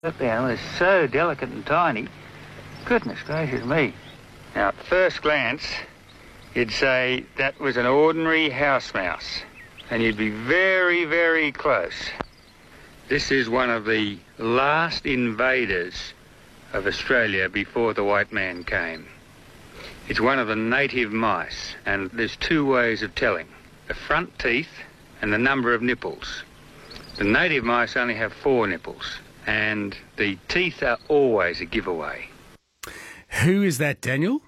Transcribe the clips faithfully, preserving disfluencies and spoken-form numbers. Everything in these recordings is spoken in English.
The animal is so delicate and tiny. Goodness gracious me. Now, at first glance, you'd say that was an ordinary house mouse, and you'd be very, very close. This is one of the last invaders of Australia before the white man came. It's one of the native mice, and there's two ways of telling: the front teeth and the number of nipples. The native mice only have four nipples, and the teeth are always a giveaway. Who is that, Daniel?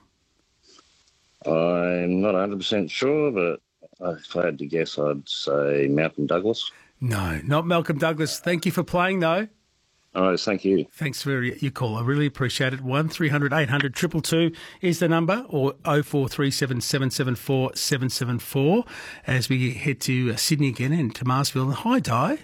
I'm not one hundred percent sure, but if I had to guess, I'd say Malcolm Douglas. No, not Malcolm Douglas. Thank you for playing, though. All right, thank you. Thanks for your call. I really appreciate it. one three hundred eight hundred two two two is the number, or oh four three seven seven seven four seven seven four as we head to Sydney again and to Marsville. Hi, Di.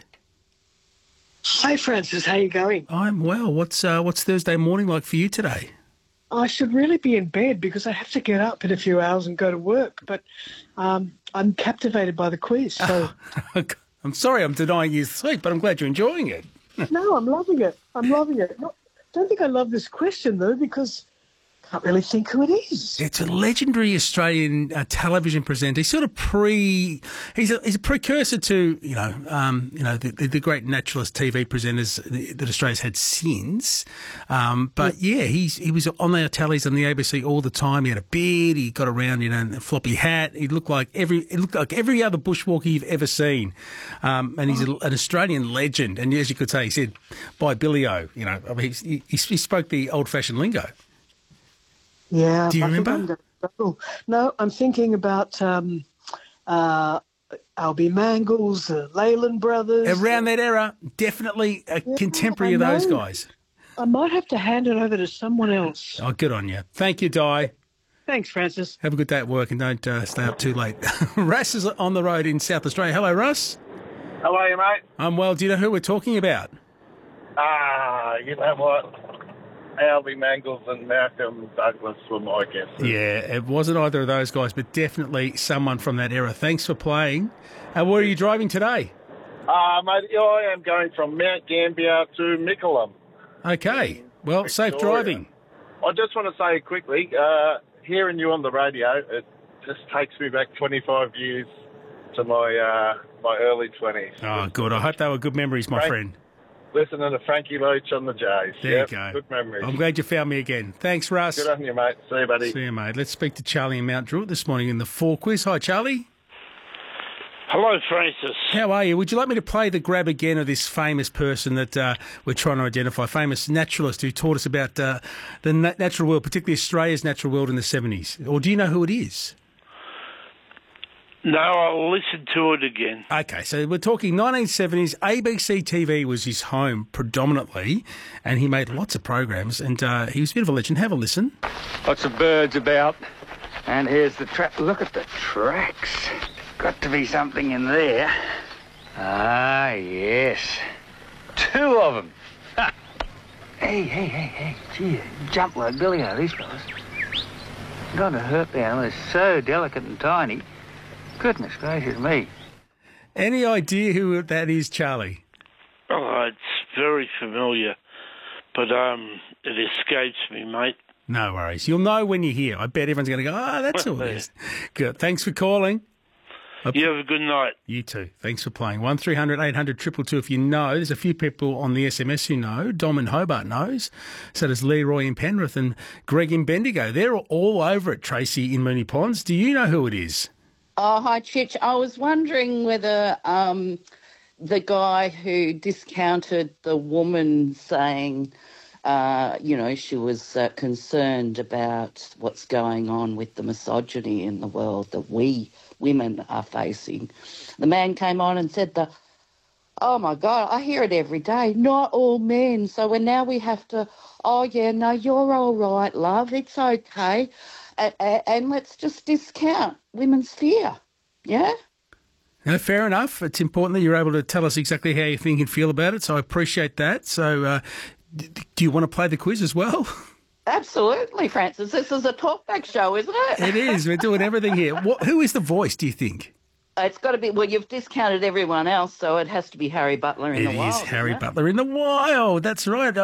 Hi, Francis. How you going? I'm well. What's uh, what's Thursday morning like for you today? I should really be in bed because I have to get up in a few hours and go to work, but um, I'm captivated by the quiz. So I'm sorry I'm denying you sleep, but I'm glad you're enjoying it. No, I'm loving it. I'm loving it. Not, don't think I love this question, though, because I can't really think who it is. It's a legendary Australian uh, television presenter. He's sort of pre. He's a, he's a precursor to you know um, you know the, the, the great naturalist T V presenters that Australia's had since. Um, but yeah, he's he was on our tellies on the A B C all the time. He had a beard. He got around you know in a floppy hat. He looked like every he looked like every other bushwalker you've ever seen. Um, and he's a, an Australian legend. And as you could say, he said by Billy O. You know, I mean, he, he, he spoke the old-fashioned lingo. Yeah. Do you I think remember? I'm gonna- no, I'm thinking about um, uh, Albie Mangles, the Leyland brothers. Around that era, definitely a Yeah, contemporary I of those know. guys. I might have to hand it over to someone else. Oh, good on you. Thank you, Di. Thanks, Francis. Have a good day at work and don't uh, stay up too late. Russ is on the road in South Australia. Hello, Russ. How are you, mate? I'm well. Do you know who we're talking about? Ah, you know what? Albie Mangles and Malcolm Douglas were my guesses. Yeah, it wasn't either of those guys, but definitely someone from that era. Thanks for playing. And where are you driving today? Ah, mate, I am going from Mount Gambier to Mickleham. Okay. Well, safe Victoria. driving. I just want to say quickly, uh, hearing you on the radio, it just takes me back twenty-five years to my uh, my early twenties. Oh, good. I hope they were good memories, my Frank- friend. Listening to Frankie Leach on the Jays. There Yep, you go. Good memories. I'm glad you found me again. Thanks, Russ. Good on you, mate. See you, buddy. See you, mate. Let's speak to Charlie in Mount Druitt this morning in the Four Quiz. Hi, Charlie. Hello, Francis. How are you? Would you like me to play the grab again of this famous person that uh, we're trying to identify, famous naturalist who taught us about uh, the na- natural world, particularly Australia's natural world in the seventies? Or do you know who it is? No, I'll listen to it again. Okay, so we're talking nineteen seventies. A B C T V was his home predominantly, and he made lots of programs, and uh, he was a bit of a legend. Have a listen. Lots of birds about. And here's the trap. Look at the tracks. Got to be something in there. Ah, yes. Two of them. Ha. Hey, hey, hey, hey. Gee, jump like Billy O, these fellas. Got to hurt the animal. It's so delicate and tiny. Goodness gracious me. Any idea who that is, Charlie? Oh, it's very familiar, but um, it escapes me, mate. No worries. You'll know when you hear. I bet everyone's going to go, oh, that's who it is. Good. Thanks for calling. You have a good night. You too. Thanks for playing. one three hundred eight hundred two two two if you know. There's a few people on the S M S who know. Dom in Hobart knows. So does Leroy in Penrith and Greg in Bendigo. They're all over it, Tracy in Moonee Ponds. Do you know who it is? Oh, hi, Chich. I was wondering whether um, the guy who discounted the woman saying, uh, you know, she was uh, concerned about what's going on with the misogyny in the world that we women are facing. The man came on and said, "The oh, my God, I hear it every day. Not all men. So when now we have to, oh, yeah, no, you're all right, love. It's okay. And, and let's just discount women's fear." Yeah? No, fair enough. It's important that you're able to tell us exactly how you think and feel about it, so I appreciate that. So uh, d- do you want to play the quiz as well? Absolutely, Francis. This is a talkback show, isn't it? It is. We're doing everything here. What, who is the voice, do you think? It's got to be, well, you've discounted everyone else, so it has to be Harry Butler in It the Wild. is Harry isn't it? Butler in the Wild. That's right.